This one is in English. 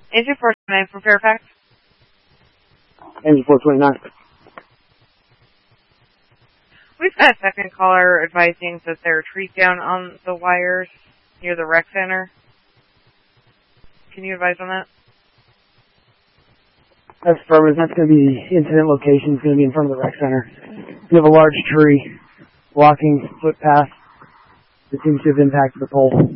Agent 429 for Fairfax. Engine 429. We've got a second caller advising that there are trees down on the wires near the rec center. Can you advise on that? That's affirmative. That's going to be the incident location. It's going to be in front of the rec center. We have a large tree blocking footpath that seems to have impacted the pole.